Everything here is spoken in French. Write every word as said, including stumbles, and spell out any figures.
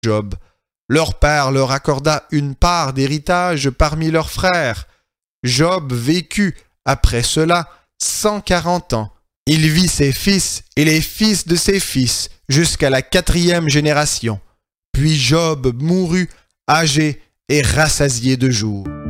Job. Leur père leur accorda une part d'héritage parmi leurs frères. Job vécut, après cela, cent quarante ans. Il vit ses fils et les fils de ses fils jusqu'à la quatrième génération. Puis Job mourut, âgé et rassasié de jours.